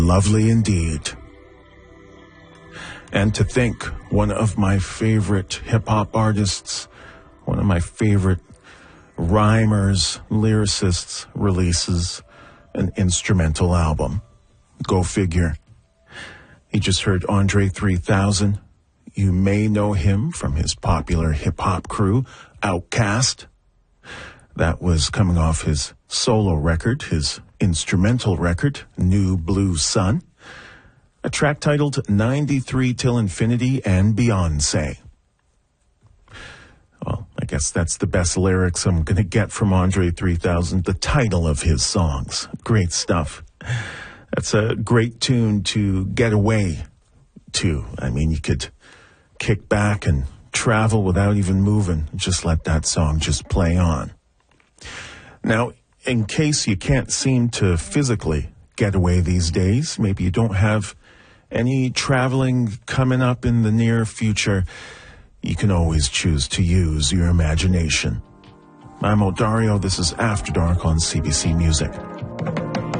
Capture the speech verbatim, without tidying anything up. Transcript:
Lovely indeed. And to think, one of my favorite hip-hop artists, one of my favorite rhymers, lyricists, releases an instrumental album. Go figure. You just heard Andre three thousand. You may know him from his popular hip-hop crew, Outkast. That was coming off his solo record, his instrumental record, New Blue Sun. A track titled ninety-three Till Infinity and Beyonce. Well, I guess that's the best lyrics I'm going to get from Andre three thousand, the title of his songs. Great stuff. That's a great tune to get away to. I mean, you could kick back and travel without even moving. Just let that song just play on. Now, in case you can't seem to physically get away these days, maybe you don't have any traveling coming up in the near future, you can always choose to use your imagination. I'm Odario. This is After Dark on C B C Music.